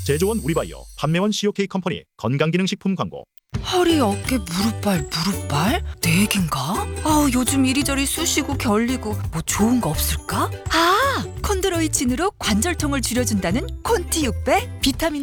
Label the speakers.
Speaker 1: 제조원 우리바이오, 판매원 COK 컴퍼니 건강기능식품 광고.
Speaker 2: 허리, 어깨, 무릎발? 내 얘긴가? 아우, 요즘 이리저리 쑤시고 결리고 뭐 좋은 거 없을까? 콘드로이친으로 관절통을 줄여준다는 콘티 600 비타민